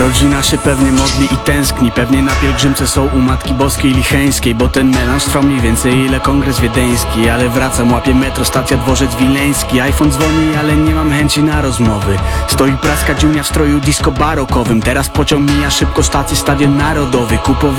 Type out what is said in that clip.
Rodzina się pewnie modli i tęskni, pewnie na pielgrzymce są u Matki Boskiej Licheńskiej, bo ten melanż trwa mniej więcej ile kongres wiedeński. Ale wracam, łapię metro, stacja dworzec wileński. iPhone dzwoni, ale nie mam chęci na rozmowy. Stoi praska dziunia w stroju disco barokowym. Teraz pociąg mija szybko stację, Stadion Narodowy. Kupowałem